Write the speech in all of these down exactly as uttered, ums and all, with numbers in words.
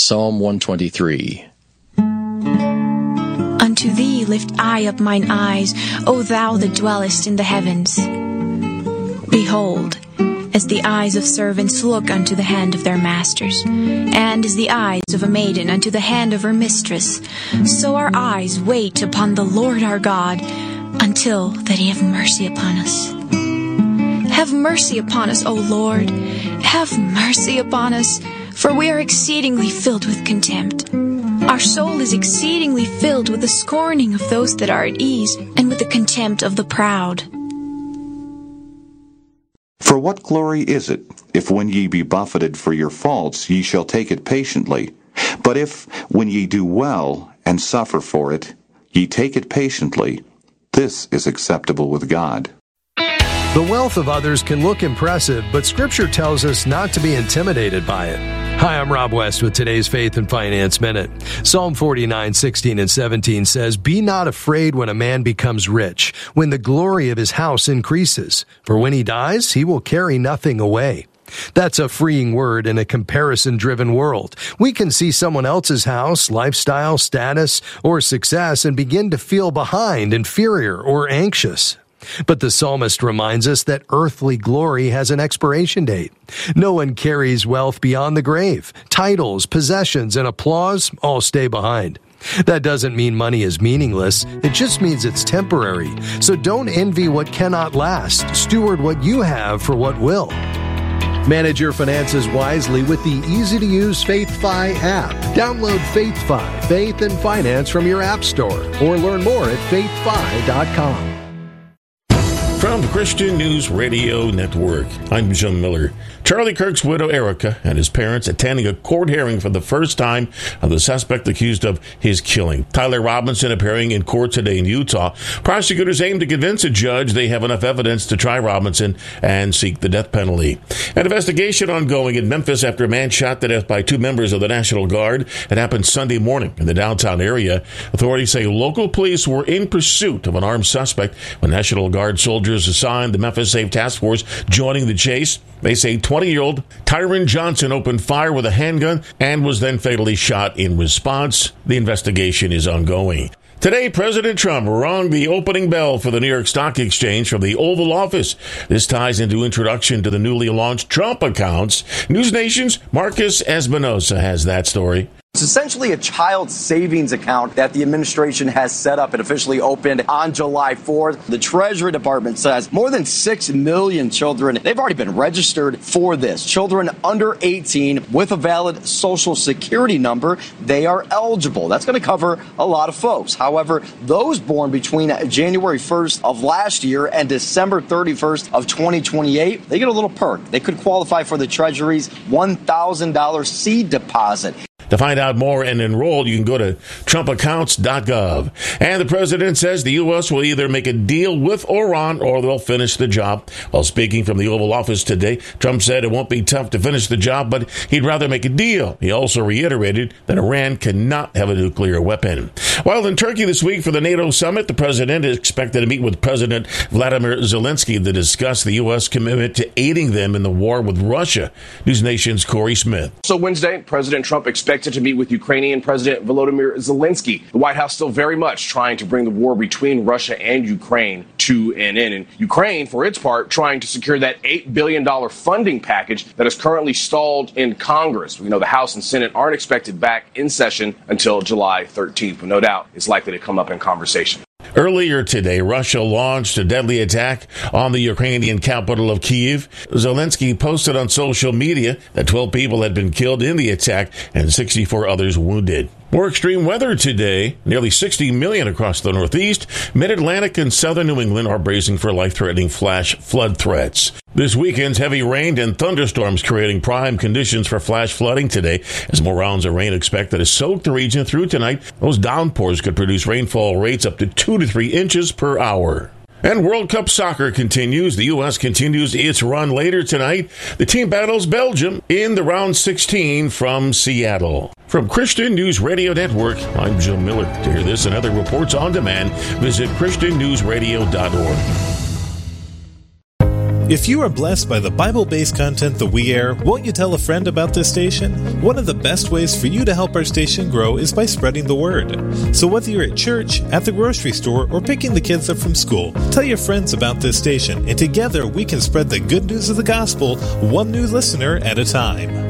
Psalm one twenty-three. Unto thee lift I up mine eyes, O thou that dwellest in the heavens. Behold, as the eyes of servants look unto the hand of their masters, and as the eyes of a maiden unto the hand of her mistress, so our eyes wait upon the Lord our God, until that he have mercy upon us. Have mercy upon us, O Lord, have mercy upon us, for we are exceedingly filled with contempt. Our soul is exceedingly filled with the scorning of those that are at ease, and with the contempt of the proud. For what glory is it, if when ye be buffeted for your faults, ye shall take it patiently? But if, when ye do well, and suffer for it, ye take it patiently, this is acceptable with God. The wealth of others can look impressive, but Scripture tells us not to be intimidated by it. Hi, I'm Rob West with today's Faith and Finance Minute. Psalm forty-nine, sixteen and seventeen says, Be not afraid when a man becomes rich, when the glory of his house increases. For when he dies, he will carry nothing away. That's a freeing word in a comparison-driven world. We can see someone else's house, lifestyle, status, or success and begin to feel behind, inferior, or anxious. But the psalmist reminds us that earthly glory has an expiration date. No one carries wealth beyond the grave. Titles, possessions, and applause all stay behind. That doesn't mean money is meaningless. It just means it's temporary. So don't envy what cannot last. Steward what you have for what will. Manage your finances wisely with the easy-to-use FaithFi app. Download FaithFi, Faith and Finance from your app store, or learn more at faith fi dot com. From Christian News Radio Network, I'm Jim Miller. Charlie Kirk's widow, Erica, and his parents attending a court hearing for the first time of the suspect accused of his killing. Tyler Robinson appearing in court today in Utah. Prosecutors aim to convince a judge they have enough evidence to try Robinson and seek the death penalty. An investigation ongoing in Memphis after a man shot to death by two members of the National Guard. It happened Sunday morning in the downtown area. Authorities say local police were in pursuit of an armed suspect when National Guard soldiers assigned the Memphis Safe Task Force joining the chase. They say twenty-year-old Tyron Johnson opened fire with a handgun and was then fatally shot in response. The investigation is ongoing. Today, President Trump rang the opening bell for the New York Stock Exchange from the Oval Office. This ties into introduction to the newly launched Trump accounts. News Nation's Marcus Espinosa has that story. It's essentially a child savings account that the administration has set up and officially opened on July fourth. The Treasury Department says more than six million children, they've already been registered for this. Children under eighteen with a valid Social Security number, they are eligible. That's going to cover a lot of folks. However, those born between January first of last year and December thirty-first of twenty twenty-eight, they get a little perk. They could qualify for the Treasury's one thousand dollars seed deposit. To find out more and enroll, you can go to trump accounts dot gov. And the president says the U S will either make a deal with Iran or they'll finish the job. While speaking from the Oval Office today, Trump said it won't be tough to finish the job, but he'd rather make a deal. He also reiterated that Iran cannot have a nuclear weapon. While in Turkey this week for the NATO summit, the president is expected to meet with President Vladimir Zelensky to discuss the U S commitment to aiding them in the war with Russia. News Nation's Corey Smith. So Wednesday, President Trump expected to meet with Ukrainian President Volodymyr Zelensky. The White House still very much trying to bring the war between Russia and Ukraine to an end. And Ukraine, for its part, trying to secure that eight billion dollars funding package that is currently stalled in Congress. We know the House and Senate aren't expected back in session until July thirteenth, but no doubt it's likely to come up in conversation. Earlier today, Russia launched a deadly attack on the Ukrainian capital of Kyiv. Zelensky posted on social media that twelve people had been killed in the attack and sixty-four others wounded. More extreme weather today. Nearly sixty million across the Northeast. Mid-Atlantic and southern New England are bracing for life-threatening flash flood threats. This weekend's heavy rain and thunderstorms creating prime conditions for flash flooding today. As more rounds of rain expected to soak the region through tonight, those downpours could produce rainfall rates up to two to three inches per hour. And World Cup soccer continues. The U S continues its run later tonight. The team battles Belgium in the round sixteen from Seattle. From Christian News Radio Network, I'm Jim Miller. To hear this and other reports on demand, visit christian news radio dot org. If you are blessed by the Bible-based content that we air, won't you tell a friend about this station? One of the best ways for you to help our station grow is by spreading the word. So whether you're at church, at the grocery store, or picking the kids up from school, tell your friends about this station, and together we can spread the good news of the gospel one new listener at a time.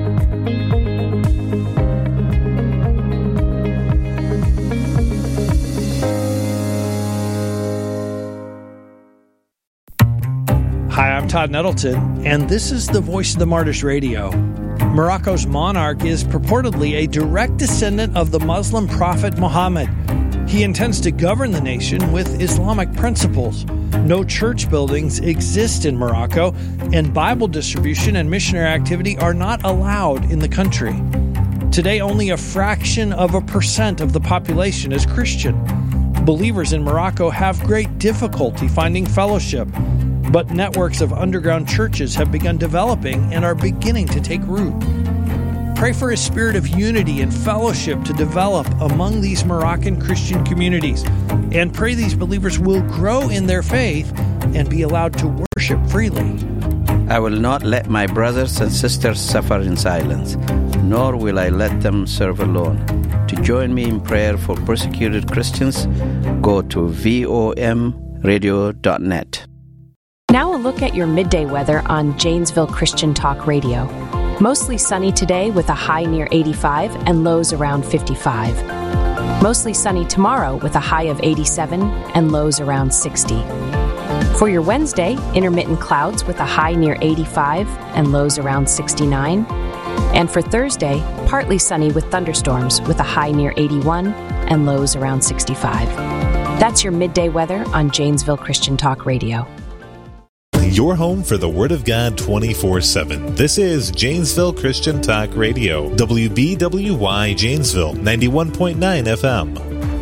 Hi, I'm Todd Nettleton, and this is the Voice of the Martyrs Radio. Morocco's monarch is purportedly a direct descendant of the Muslim prophet Muhammad. He intends to govern the nation with Islamic principles. No church buildings exist in Morocco, and Bible distribution and missionary activity are not allowed in the country. Today, only a fraction of a percent of the population is Christian. Believers in Morocco have great difficulty finding fellowship, but networks of underground churches have begun developing and are beginning to take root. Pray for a spirit of unity and fellowship to develop among these Moroccan Christian communities, and pray these believers will grow in their faith and be allowed to worship freely. I will not let my brothers and sisters suffer in silence, nor will I let them serve alone. To join me in prayer for persecuted Christians, go to V O M radio dot net. Now a look at your midday weather on Janesville Christian Talk Radio. Mostly sunny today with a high near eighty-five and lows around fifty-five. Mostly sunny tomorrow with a high of eighty-seven and lows around sixty. For your Wednesday, intermittent clouds with a high near eighty-five and lows around sixty-nine. And for Thursday, partly sunny with thunderstorms with a high near eighty-one and lows around sixty-five. That's your midday weather on Janesville Christian Talk Radio. Your home for the Word of God twenty-four seven. This is Janesville Christian Talk Radio, W B W Y Janesville, ninety-one point nine F M.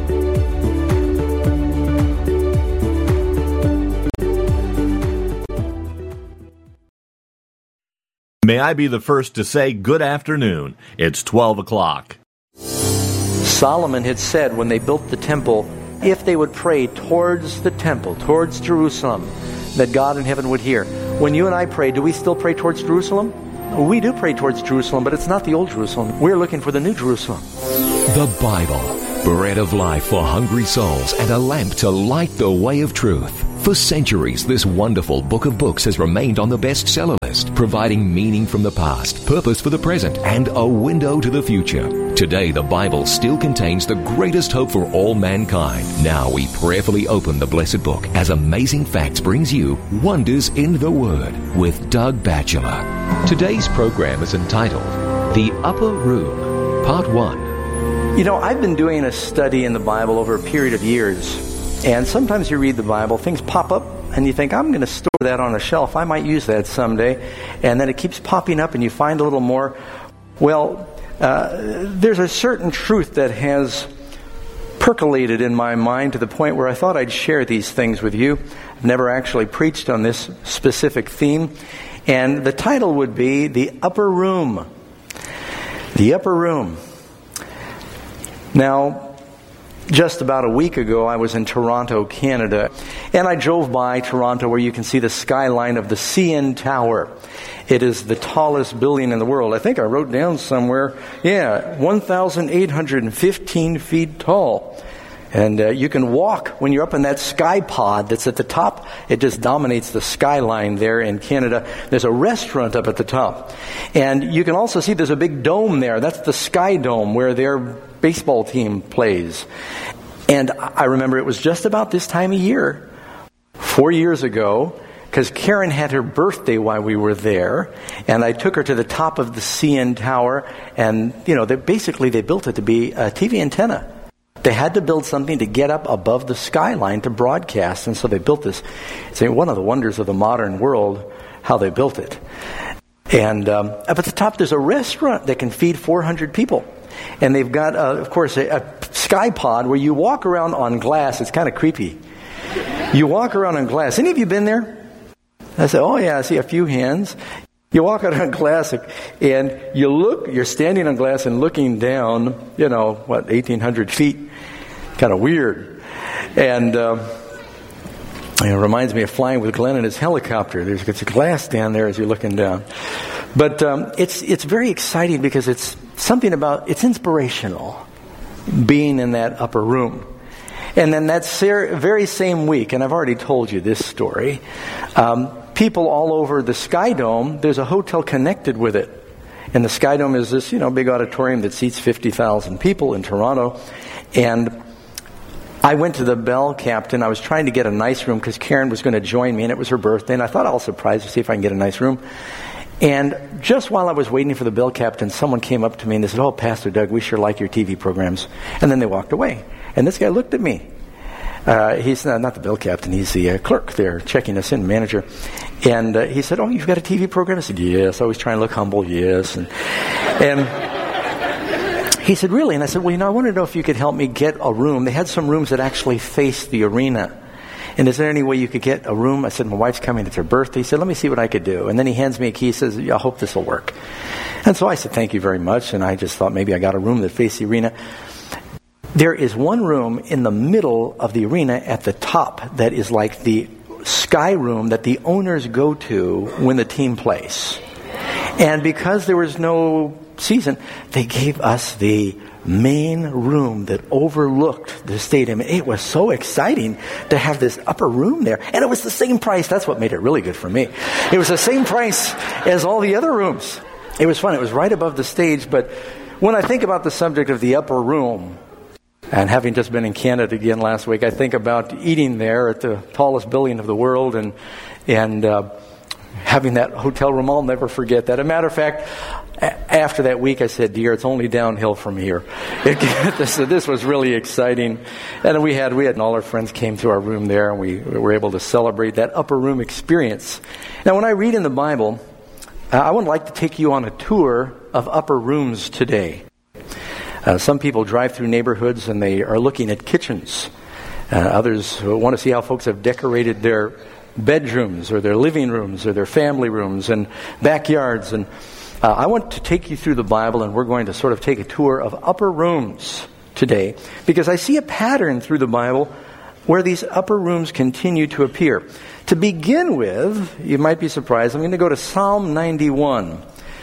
May I be the first to say good afternoon. It's twelve o'clock. Solomon had said when they built the temple, if they would pray towards the temple, towards Jerusalem, that God in heaven would hear. When you and I pray, do we still pray towards Jerusalem? We do pray towards Jerusalem, but it's not the old Jerusalem. We're looking for the new Jerusalem. The Bible, bread of life for hungry souls and a lamp to light the way of truth. For centuries, this wonderful book of books has remained on the bestseller list, providing meaning from the past, purpose for the present, and a window to the future. Today, the Bible still contains the greatest hope for all mankind. Now we prayerfully open the blessed book as Amazing Facts brings you Wonders in the Word with Doug Batchelor. Today's program is entitled The Upper Room, Part one. You know, I've been doing a study in the Bible over a period of years. And sometimes you read the Bible, things pop up, and you think, I'm going to store that on a shelf. I might use that someday. And then it keeps popping up, and you find a little more. Well, uh, there's a certain truth that has percolated in my mind to the point where I thought I'd share these things with you. I've never actually preached on this specific theme. And the title would be The Upper Room. The Upper Room. Now, just about a week ago, I was in Toronto, Canada, and I drove by Toronto where you can see the skyline of the C N Tower. It is the tallest building in the world. I think I wrote down somewhere, yeah, one thousand eight hundred fifteen feet tall. And uh, you can walk when you're up in that sky pod that's at the top. It just dominates the skyline there in Canada. There's a restaurant up at the top. And you can also see there's a big dome there. That's the Sky Dome where their baseball team plays. And I remember it was just about this time of year, four years ago, because Karen had her birthday while we were there, and I took her to the top of the C N Tower, and, you know, they, basically they built it to be a T V antenna. They had to build something to get up above the skyline to broadcast, and so they built this. It's one of the wonders of the modern world, how they built it. And um, up at the top, there's a restaurant that can feed four hundred people. And they've got, uh, of course, a, a sky pod where you walk around on glass. It's kind of creepy. You walk around on glass. Any of you been there? I said, oh, yeah, I see a few hands. You walk out on glass and you look, you're standing on glass and looking down, you know, what, eighteen hundred feet. Kind of weird. And uh, It reminds me of flying with Glenn in his helicopter. There's, there's a glass down there as you're looking down. But um, it's it's very exciting because it's something about, it's inspirational being in that upper room. And then that ser- very same week, and I've already told you this story, um, people all over the Sky Dome, there's a hotel connected with it. And the Sky Dome is this, you know, big auditorium that seats fifty thousand people in Toronto. And I went to the bell captain. I was trying to get a nice room because Karen was going to join me, and it was her birthday. And I thought I'll surprise her, see if I can get a nice room. And just while I was waiting for the bell captain, someone came up to me and they said, "Oh, Pastor Doug, we sure like your T V programs." And then they walked away. And this guy looked at me. Uh, he's not, not the bell captain. He's the uh, clerk there checking us in, manager. And uh, he said, "Oh, you've got a T V program?" I said, "Yes." I was trying to look humble. Yes. And, and he said, "Really?" And I said, "Well, you know, I wanted to know if you could help me get a room." They had some rooms that actually faced the arena. "And is there any way you could get a room?" I said, "My wife's coming. It's her birthday." He said, "Let me see what I could do." And then he hands me a key. He says, "I hope this will work." And so I said, "Thank you very much." And I just thought maybe I got a room that faced the arena. There is one room in the middle of the arena at the top that is like the sky room that the owners go to when the team plays. And because there was no season, they gave us the main room that overlooked the stadium. It was so exciting to have this upper room there. And it was the same price. That's what made it really good for me. It was the same price as all the other rooms. It was fun. It was right above the stage. But when I think about the subject of the upper room, and having just been in Canada again last week, I think about eating there at the tallest building of the world and and uh, having that hotel room. I'll never forget that. As a matter of fact, a- after that week, I said, "Dear, it's only downhill from here." It, this, this was really exciting. And we had, we had, and all our friends came to our room there, and we, we were able to celebrate that upper room experience. Now, when I read in the Bible, uh, I would like to take you on a tour of upper rooms today. Uh, some people drive through neighborhoods and they are looking at kitchens. Uh, others want to see how folks have decorated their bedrooms or their living rooms or their family rooms and backyards. And uh, I want to take you through the Bible, and we're going to sort of take a tour of upper rooms today, because I see a pattern through the Bible where these upper rooms continue to appear. To begin with, you might be surprised, I'm going to go to Psalm ninety-one.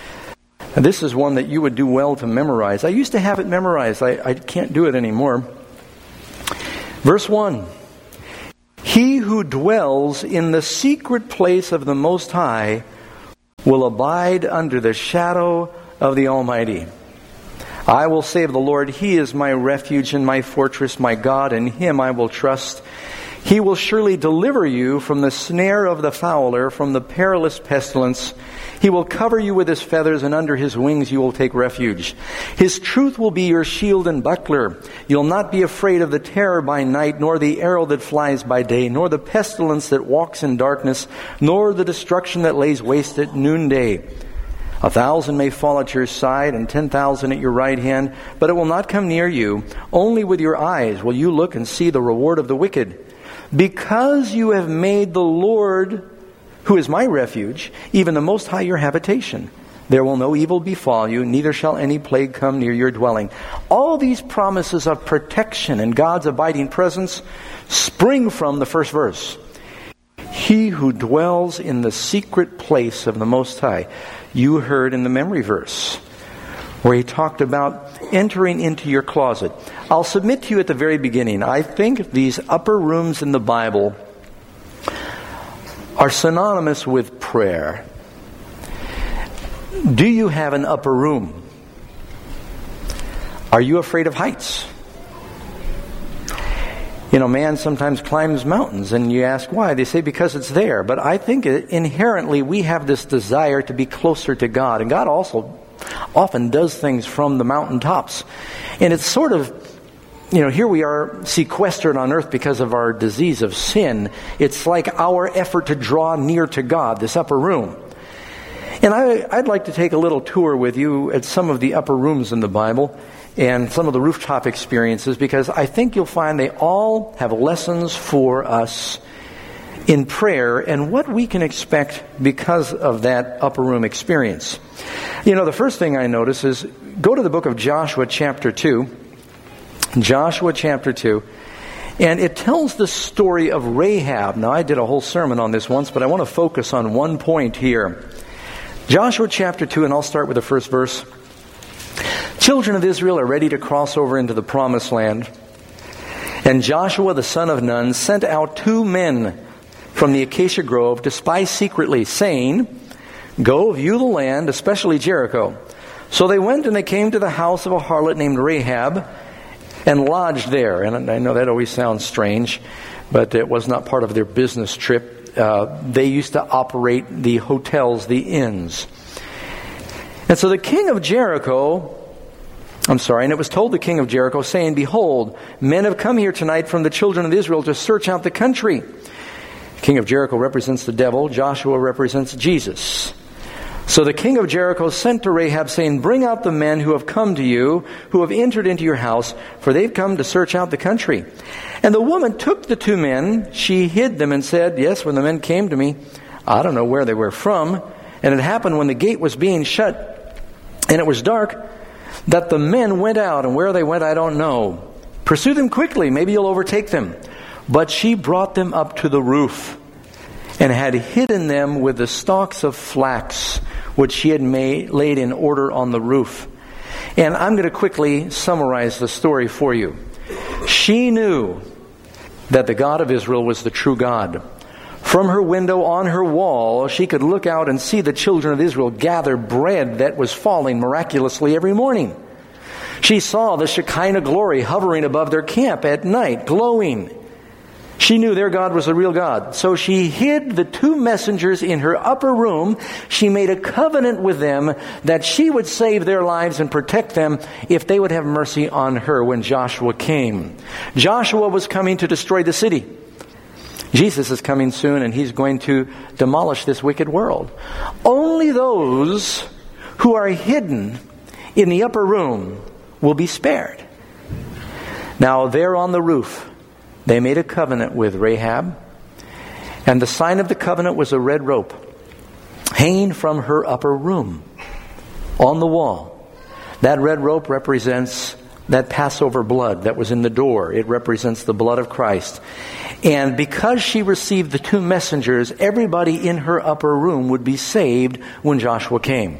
And this is one that you would do well to memorize. I used to have it memorized. I, I can't do it anymore. Verse one. He who dwells in the secret place of the Most High will abide under the shadow of the Almighty. I will say of the Lord, He is my refuge and my fortress, my God, in Him I will trust. He will surely deliver you from the snare of the fowler, from the perilous pestilence. He will cover you with His feathers, and under His wings you will take refuge. His truth will be your shield and buckler. You'll not be afraid of the terror by night, nor the arrow that flies by day, nor the pestilence that walks in darkness, nor the destruction that lays waste at noonday. A thousand may fall at your side, and ten thousand at your right hand, but it will not come near you. Only with your eyes will you look and see the reward of the wicked. Because you have made the Lord, who is my refuge, even the Most High your habitation, there will no evil befall you, neither shall any plague come near your dwelling. All these promises of protection and God's abiding presence spring from the first verse. He who dwells in the secret place of the Most High. You heard in the memory verse where he talked about entering into your closet. I'll submit to you at the very beginning, I think these upper rooms in the Bible are synonymous with prayer. Do you have an upper room? Are you afraid of heights? You know, man sometimes climbs mountains, and you ask why. They say because it's there. But I think inherently we have this desire to be closer to God. And God also often does things from the mountaintops. And it's sort of, you know, here we are sequestered on earth because of our disease of sin. It's like our effort to draw near to God, this upper room. And I, I'd like to take a little tour with you at some of the upper rooms in the Bible and some of the rooftop experiences, because I think you'll find they all have lessons for us in prayer and what we can expect because of that upper room experience. You know, the first thing I notice is go to the book of Joshua chapter two. Joshua chapter two. And it tells the story of Rahab. Now, I did a whole sermon on this once, but I want to focus on one point here. Joshua chapter two, and I'll start with the first verse. Children of Israel are ready to cross over into the promised land. And Joshua the son of Nun sent out two men from the acacia grove to spy secretly, saying, "Go view the land, especially Jericho." So they went and they came to the house of a harlot named Rahab and lodged there. And I know that always sounds strange, but it was not part of their business trip. Uh, they used to operate the hotels, the inns. And so the king of Jericho, I'm sorry, and it was told the king of Jericho, saying, "Behold, men have come here tonight from the children of Israel to search out the country." King of Jericho represents the devil. Joshua represents Jesus. So the king of Jericho sent to Rahab, saying, "Bring out the men who have come to you, who have entered into your house, for they've come to search out the country." And the woman took the two men. She hid them and said, "Yes, when the men came to me, I don't know where they were from. And it happened when the gate was being shut, and it was dark, that the men went out, and where they went I don't know. Pursue them quickly, maybe you'll overtake them." But she brought them up to the roof, and had hidden them with the stalks of flax, which she had made, laid in order on the roof. And I'm going to quickly summarize the story for you. She knew that the God of Israel was the true God. From her window on her wall, she could look out and see the children of Israel gather bread that was falling miraculously every morning. She saw the Shekinah glory hovering above their camp at night, glowing. She knew their God was a real God. So she hid the two messengers in her upper room. She made a covenant with them that she would save their lives and protect them if they would have mercy on her when Joshua came. Joshua was coming to destroy the city. Jesus is coming soon, and he's going to demolish this wicked world. Only those who are hidden in the upper room will be spared. Now, there on the roof, they made a covenant with Rahab, and the sign of the covenant was a red rope hanging from her upper room on the wall. That red rope represents that Passover blood that was in the door. It represents the blood of Christ. And because she received the two messengers, everybody in her upper room would be saved when Joshua came.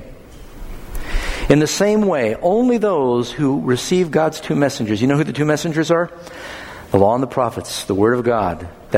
In the same way, only those who receive God's two messengers, you know who the two messengers are? The law and the prophets, the Word of God.